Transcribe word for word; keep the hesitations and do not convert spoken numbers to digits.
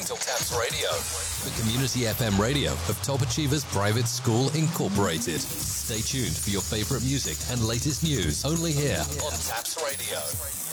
to Taps Radio, the community F M radio of Top Achievers Private School Incorporated. Stay tuned for your favorite music and latest news only here on Taps Radio.